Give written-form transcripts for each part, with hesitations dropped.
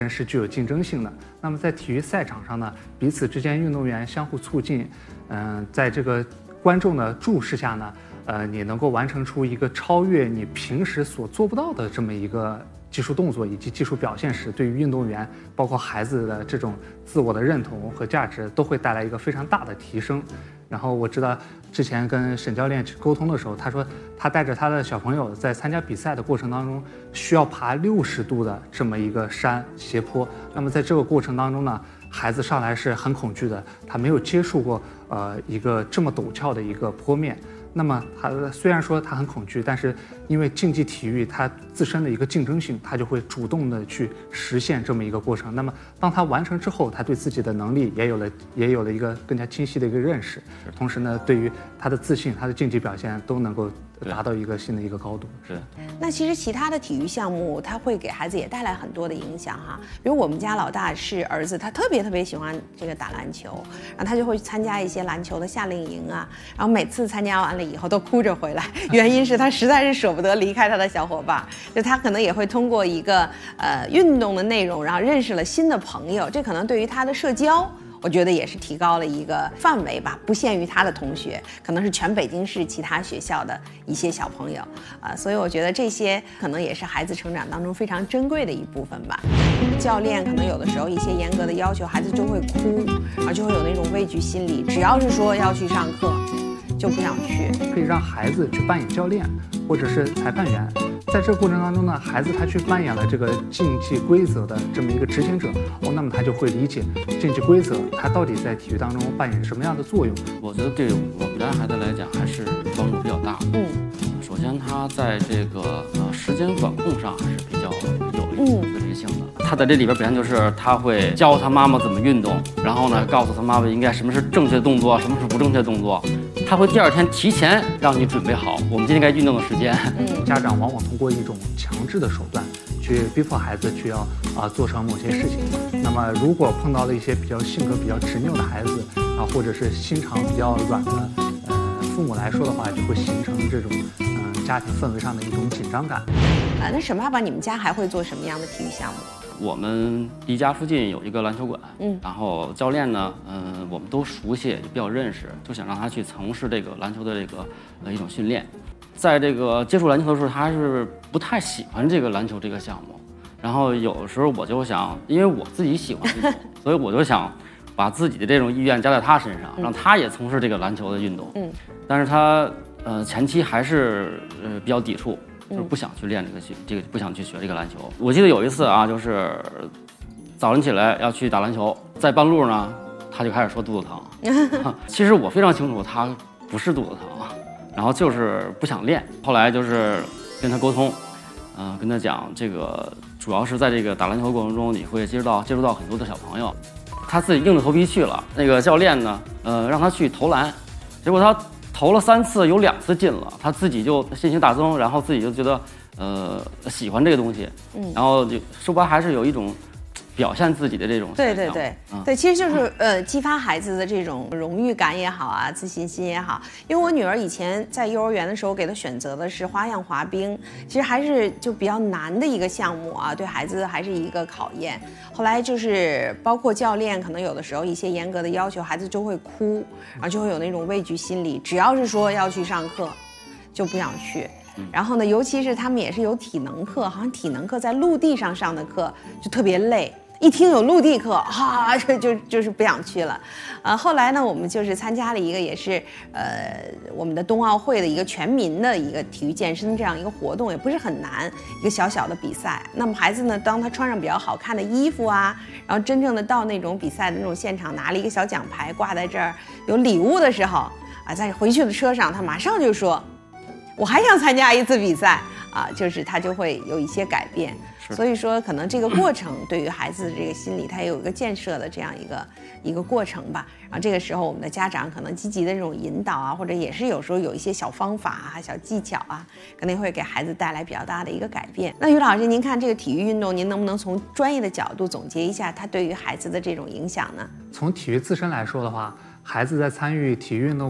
是具有竞争性的。那么在体育赛场上呢，彼此之间运动员相互促进，在这个观众的注视下呢，你能够完成出一个超越你平时所做不到的这么一个技术动作以及技术表现时，对于运动员包括孩子的这种自我的认同和价值都会带来一个非常大的提升。然后我知道之前跟沈教练去沟通的时候，他说他带着他的小朋友在参加比赛的过程当中，需要爬60度的这么一个山斜坡。那么在这个过程当中呢，孩子上来是很恐惧的，他没有接触过一个这么陡峭的一个坡面。那么他虽然说他很恐惧，但是因为竞技体育它自身的一个竞争性，他就会主动的去实现这么一个过程。那么当他完成之后，他对自己的能力也有了一个更加清晰的一个认识，同时呢，对于他的自信、他的竞技表现都能够达到一个新的一个高度。 是。 那其实其他的体育项目，它会给孩子也带来很多的影响哈。比如我们家老大是儿子，他特别喜欢这个打篮球，然后他就会参加一些篮球的夏令营啊，然后每次参加完了以后都哭着回来，原因是他实在是舍不得离开他的小伙伴，就他可能也会通过一个运动的内容，然后认识了新的朋友，这可能对于他的社交，我觉得也是提高了一个范围吧，不限于他的同学，可能是全北京市其他学校的一些小朋友所以我觉得这些可能也是孩子成长当中非常珍贵的一部分吧。教练可能有的时候一些严格的要求，孩子就会哭，然后就会有那种畏惧心理，只要是说要去上课就不想去。 可以让孩子去扮演教练或者是裁判员，在这个过程当中呢，孩子他去扮演了这个竞技规则的这么一个执行者那么他就会理解竞技规则它到底在体育当中扮演什么样的作用。 我觉得对我们家孩子来讲还是帮助比较大的。首先他在这个时间管控上还是比较有自理性的。他在这里边表现就是他会教他妈妈怎么运动，然后呢告诉他妈妈应该什么是正确的动作，什么是不正确的动作。他会第二天提前让你准备好我们今天该运动的时间。 家长往往通过一种强制的手段去逼迫孩子去要做成某些事情。那么如果碰到了一些性格比较执拗的孩子或者是心肠比较软的父母来说的话，就会形成这种家庭氛围上的一种紧张感。 那沈爸爸，你们家还会做什么样的体育项目？ 我们离家附近有一个篮球馆，然后教练呢，我们都熟悉，也比较认识，就想让他去从事这个篮球的这个一种训练。在这个接触篮球的时候，他还是不太喜欢这个篮球这个项目。然后有时候我就想，因为我自己喜欢运动，所以我就想把自己的这种意愿加在他身上，让他也从事这个篮球的运动。但是他前期还是比较抵触。就是不想去练这个不想去学这个篮球。我记得有一次就是早上起来要去打篮球，在半路呢，他就开始说肚子疼。其实我非常清楚他不是肚子疼，然后就是不想练。后来就是跟他沟通，跟他讲这个主要是在这个打篮球过程中，你会接触到很多的小朋友。他自己硬着头皮去了，那个教练呢，让他去投篮，结果他投了3次，有2次进了，他自己就信心大增，然后自己就觉得喜欢这个东西，然后就说白还是有一种表现自己的这种对，其实就是激发孩子的这种荣誉感也好啊，自信心也好。因为我女儿以前在幼儿园的时候给她选择的是花样滑冰，其实还是就比较难的一个项目啊，对孩子还是一个考验。后来就是包括教练可能有的时候一些严格的要求，孩子就会哭，然后就会有那种畏惧心理，只要是说要去上课就不想去。然后呢，尤其是他们也是有体能课，好像体能课在陆地上上的课就特别累，一听有陆地课，就是不想去了。后来呢，我们就是参加了一个也是我们的冬奥会的一个全民的一个体育健身这样一个活动，也不是很难，一个小小的比赛。那么孩子呢，当他穿上比较好看的衣服啊，然后真正的到那种比赛的那种现场，拿了一个小奖牌挂在这儿有礼物的时候在回去的车上，他马上就说我还想参加一次比赛就是他就会有一些改变。所以说可能这个过程对于孩子的这个心理，他也有一个建设的这样一个过程吧。然后这个时候我们的家长可能积极的这种引导或者也是有时候有一些小方法小技巧可能会给孩子带来比较大的一个改变。那于老师，您看这个体育运动，您能不能从专业的角度总结一下它对于孩子的这种影响呢？ 从体育自身来说的话，孩子在参与体育运动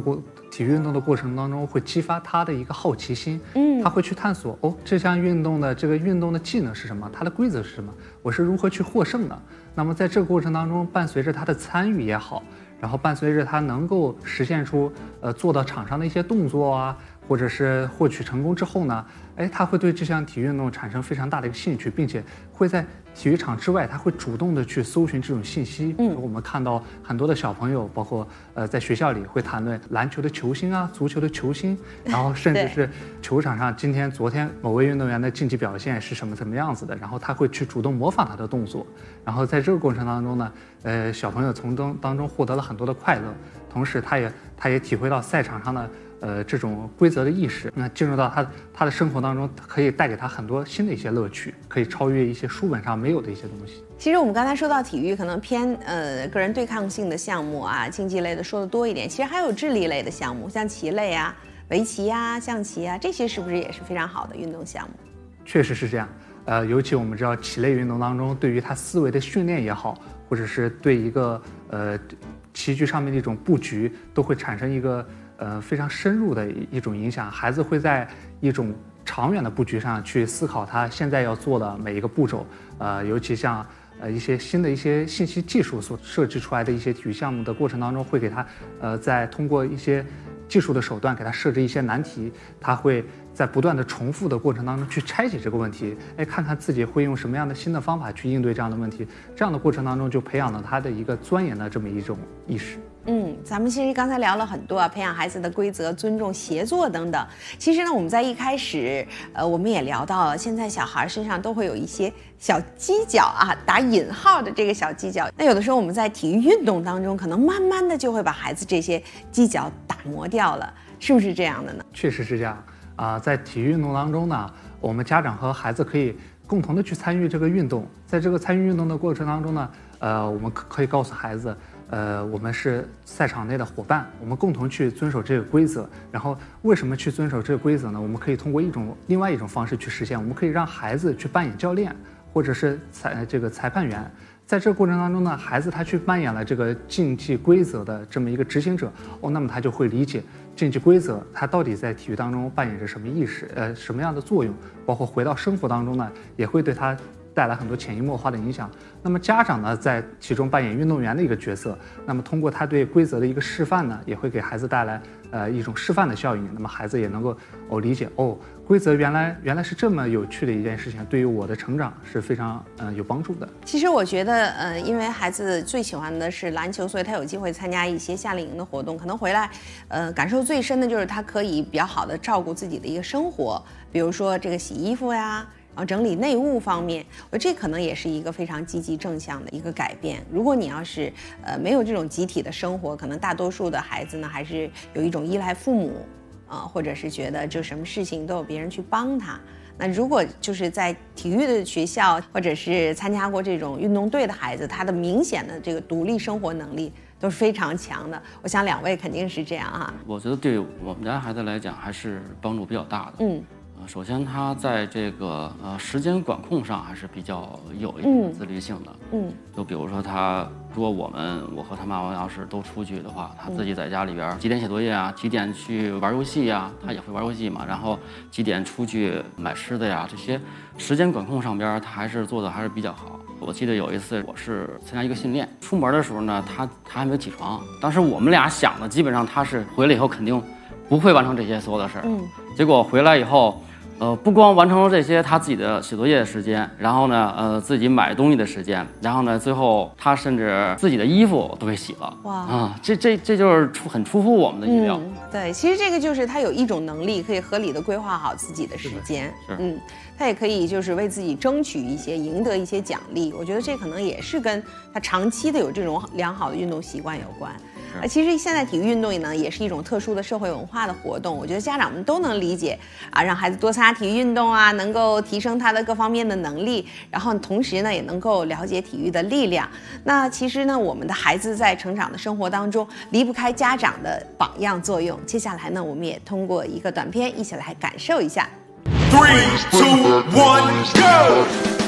体育运动的过程当中会激发他的一个好奇心，他会去探索这项运动的这个运动的技能是什么，它的规则是什么，我是如何去获胜的。那么在这个过程当中，伴随着他的参与也好，然后伴随着他能够实现出做到场上的一些动作啊，或者是获取成功之后呢，他会对这项体育运动产生非常大的一个兴趣，并且会在体育场之外，他会主动的去搜寻这种信息。我们看到很多的小朋友，包括在学校里会谈论篮球的球星啊，足球的球星，然后甚至是球场上昨天某位运动员的竞技表现是什么样子的，然后他会去主动模仿他的动作。然后在这个过程当中呢，小朋友从当中获得了很多的快乐，同时他也体会到赛场上的这种规则的意识，那进入到他的生活当中，可以带给他很多新的一些乐趣，可以超越一些书本上没有的一些东西。 其实我们刚才说到体育可能偏个人对抗性的项目啊，竞技类的说的多一点，其实还有智力类的项目，像棋类啊、围棋啊、象棋啊，这些是不是也是非常好的运动项目？ 确实是这样。尤其我们知道棋类运动当中，对于他思维的训练也好，或者是对一个棋局上面的一种布局，都会产生一个非常深入的一种影响。孩子会在一种长远的布局上去思考他现在要做的每一个步骤。尤其像一些新的一些信息技术所设计出来的一些体育项目的过程当中，会给他在通过一些技术的手段给他设置一些难题，他会在不断的重复的过程当中去拆解这个问题，看看自己会用什么样的新的方法去应对这样的问题。这样的过程当中就培养了他的一个钻研的这么一种意识。 咱们其实刚才聊了很多啊，培养孩子的规则、尊重、协作等等。其实呢，我们在一开始，我们也聊到了，现在小孩身上都会有一些小犄角啊，打引号的这个小犄角。那有的时候我们在体育运动当中，可能慢慢的就会把孩子这些犄角打磨掉了，是不是这样的呢？ 确实是这样啊，在体育运动当中呢，我们家长和孩子可以共同的去参与这个运动。在这个参与运动的过程当中呢，我们可以告诉孩子，我们是赛场内的伙伴，我们共同去遵守这个规则。然后为什么去遵守这个规则呢？我们可以通过另外一种方式去实现。我们可以让孩子去扮演教练，或者是裁判员。在这个过程当中呢，孩子他去扮演了这个竞技规则的这么一个执行者，那么他就会理解竞技规则它到底在体育当中扮演着什么意识，什么样的作用，包括回到生活当中呢，也会对他带来很多潜移默化的影响。那么家长呢，在其中扮演运动员的一个角色，那么通过他对规则的一个示范呢，也会给孩子带来一种示范的效应。那么孩子也能够理解规则原来是这么有趣的一件事情，对于我的成长是非常有帮助的。 其实我觉得因为孩子最喜欢的是篮球，所以他有机会参加一些夏令营的活动，可能回来感受最深的就是他可以比较好的照顾自己的一个生活，比如说这个洗衣服呀，然后整理内务方面，我这可能也是一个非常积极正向的一个改变。如果你要是没有这种集体的生活，可能大多数的孩子呢还是有一种依赖父母或者是觉得就什么事情都有别人去帮他。那如果就是在体育的学校或者是参加过这种运动队的孩子，他的明显的这个独立生活能力都是非常强的。我想两位肯定是这样啊。 我觉得对我们家孩子来讲还是帮助比较大的。首先他在这个时间管控上还是比较有一定自律性的。就比如说如果我和他妈妈要是都出去的话，他自己在家里边几点写作业啊，几点去玩游戏呀，他也会玩游戏嘛，然后几点出去买吃的呀，这些时间管控上边他还是做的还是比较好。我记得有一次我是参加一个训练，出门的时候呢，他还没有起床，当时我们俩想的基本上他是回来以后肯定不会完成这些所有的事儿。结果回来以后不光完成了这些他自己的写作业的时间，然后呢自己买东西的时间，然后呢最后他甚至自己的衣服都给洗了。哇这就是很出乎我们的意料。 对，其实这个就是他有一种能力可以合理的规划好自己的时间。他也可以就是为自己争取赢得一些奖励。我觉得这可能也是跟他长期的有这种良好的运动习惯有关。其实现在体育运动呢也是一种特殊的社会文化的活动，我觉得家长们都能理解啊，让孩子多参加体育运动啊，能够提升他的各方面的能力，然后同时呢也能够了解体育的力量。那其实呢我们的孩子在成长的生活当中离不开家长的榜样作用。接下来呢我们也通过一个短片一起来感受一下。 3, 2, 1, go!